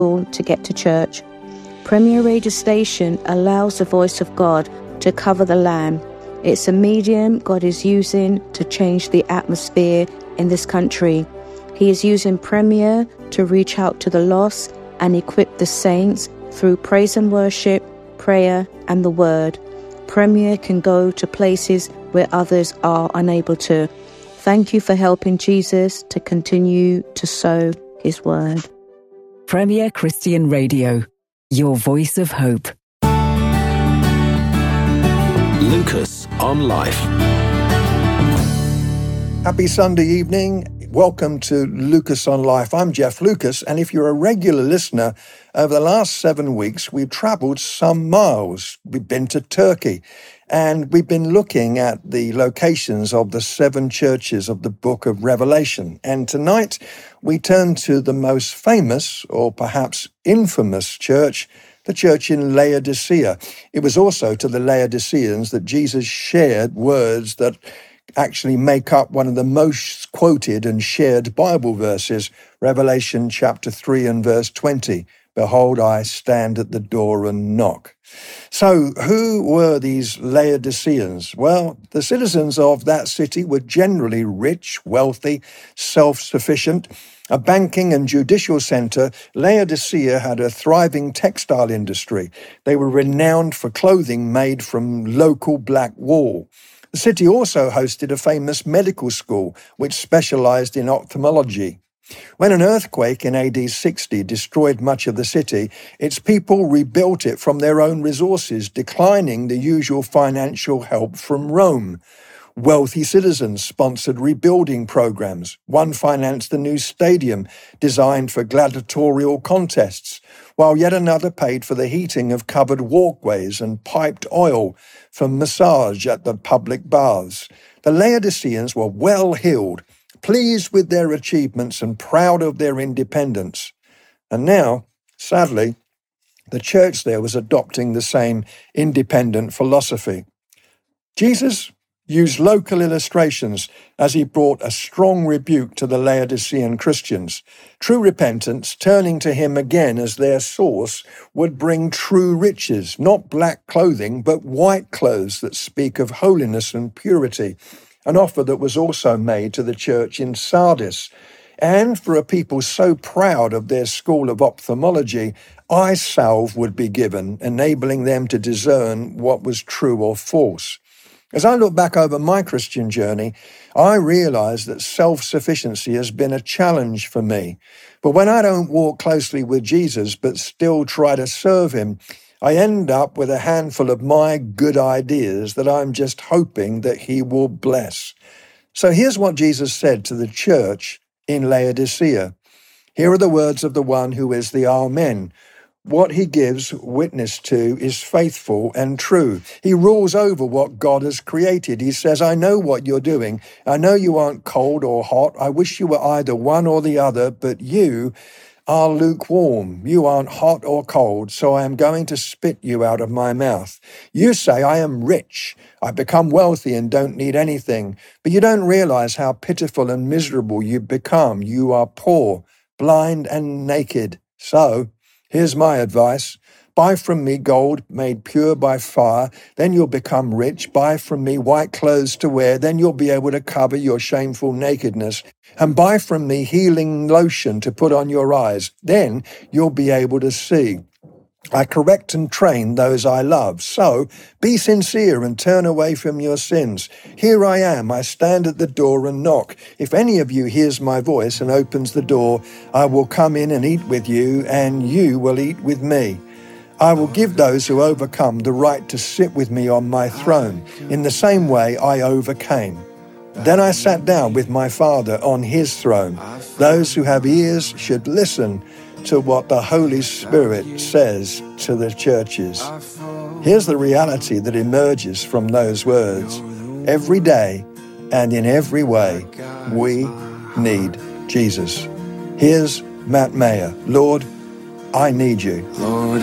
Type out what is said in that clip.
to get to church. Premier Radio Station allows the voice of God to cover the land. It's a medium God is using to change the atmosphere in this country. He is using Premier to reach out to the lost and equip the saints through praise and worship, prayer and the word. Premier can go to places where others are unable to. Thank you for helping Jesus to continue to sow his word. Premier Christian Radio, your voice of hope. Lucas on Life. Happy Sunday evening. Welcome to Lucas on Life. I'm Jeff Lucas, and if you're a regular listener, over the last 7 weeks, we've travelled some miles. We've been to Turkey, and we've been looking at the locations of the 7 churches of the book of Revelation. And tonight, we turn to the most famous, or perhaps infamous church, the church in Laodicea. It was also to the Laodiceans that Jesus shared words that actually make up one of the most quoted and shared Bible verses, Revelation chapter 3 and verse 20. Behold, I stand at the door and knock. So who were these Laodiceans? Well, the citizens of that city were generally rich, wealthy, self-sufficient. A banking and judicial centre, Laodicea had a thriving textile industry. They were renowned for clothing made from local black wool. The city also hosted a famous medical school which specialised in ophthalmology. When an earthquake in AD 60 destroyed much of the city, its people rebuilt it from their own resources, declining the usual financial help from Rome. Wealthy citizens sponsored rebuilding programs. One financed a new stadium designed for gladiatorial contests, while yet another paid for the heating of covered walkways and piped oil for massage at the public baths. The Laodiceans were well-heeled, pleased with their achievements and proud of their independence. And now, sadly, the church there was adopting the same independent philosophy. Jesus used local illustrations as he brought a strong rebuke to the Laodicean Christians. True repentance, turning to him again as their source, would bring true riches, not black clothing, but white clothes that speak of holiness and purity, an offer that was also made to the church in Sardis. And for a people so proud of their school of ophthalmology, eye salve would be given, enabling them to discern what was true or false. As I look back over my Christian journey, I realize that self-sufficiency has been a challenge for me. But when I don't walk closely with Jesus but still try to serve him, I end up with a handful of my good ideas that I'm just hoping that he will bless. So here's what Jesus said to the church in Laodicea. Here are the words of the one who is the Amen. What he gives witness to is faithful and true. He rules over what God has created. He says, I know what you're doing. I know you aren't cold or hot. I wish you were either one or the other, but you are lukewarm. You aren't hot or cold, so I am going to spit you out of my mouth. You say, I am rich. I become wealthy and don't need anything. But you don't realize how pitiful and miserable you become. You are poor, blind, and naked. So, here's my advice. Buy from me gold made pure by fire, then you'll become rich. Buy from me white clothes to wear, then you'll be able to cover your shameful nakedness. And buy from me healing lotion to put on your eyes, then you'll be able to see. I correct and train those I love. So be sincere and turn away from your sins. Here I am. I stand at the door and knock. If any of you hears my voice and opens the door, I will come in and eat with you, and you will eat with me. I will give those who overcome the right to sit with me on my throne. In the same way I overcame. Then I sat down with my Father on his throne. Those who have ears should listen to what the Holy Spirit says to the churches. Here's the reality that emerges from those words. Every day and in every way, we need Jesus. Here's Matt Mayer. Lord, I need you. Lord,